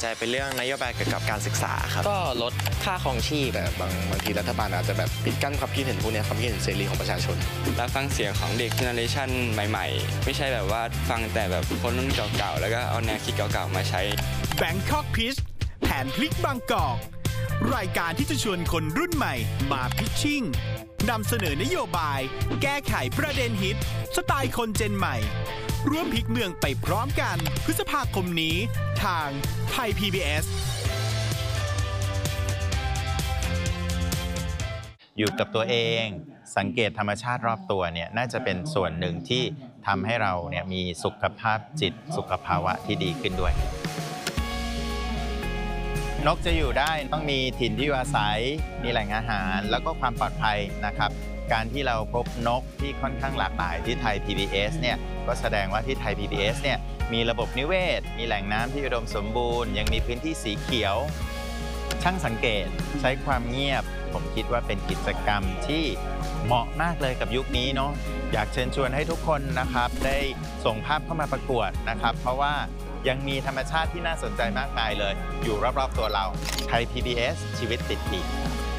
ใจเป็นเรื่องนโยบายเกี่ยวกับการศึกษาครับก็ลดค่าครองชีพแต่บางทีรัฐบาลอาจจะแบบปิดกั้นความคิดเห็นพวกนี้ความคิดเห็นเสรีของประชาชนรับฟังเสียงของเด็กเจเนอเรชันใหม่ๆไม่ใช่แบบว่าฟังแต่แบบคนรุ่นเก่าๆแล้วก็เอาแนวคิดเก่าๆมาใช้ Bangkok Pitch แผนพลิกบางกอกรายการที่จะชวนคนรุ่นใหม่มาพิชชิ่งนำเสนอนโยบายแก้ไขประเด็นฮิตสไตล์คนเจนใหม่ร่วมพลิกเมืองไปพร้อมกันพฤษภาคมนี้ทางไทย PBS อยู่กับตัวเองสังเกตธรรมชาติรอบตัวเนี่ยน่าจะเป็นส่วนหนึ่งที่ทำให้เราเนี่ยมีสุขภาพจิตสุขภาวะที่ดีขึ้นด้วยนกจะอยู่ได้ต้องมีถิ่นที่อยู่อาศัยมีแหล่งอาหารแล้วก็ความปลอดภัยนะครับการที่เราพบนกที่ค่อนข้างหลากหลายที่ไทย PBS เนี่ยก็แสดงว่าที่ไทย PBS เนี่ยมีระบบนิเวศมีแหล่งน้ำที่อุดมสมบูรณ์ยังมีพื้นที่สีเขียวช่างสังเกตใช้ความเงียบผมคิดว่าเป็นกิจกรรมที่เหมาะมากเลยกับยุคนี้เนาะอยากเชิญชวนให้ทุกคนนะครับได้ส่งภาพเข้ามาประกวดนะครับเพราะว่ายังมีธรรมชาติที่น่าสนใจมากมายเลยอยู่รอบๆตัวเราไทย PBS ชีวิตติดปีก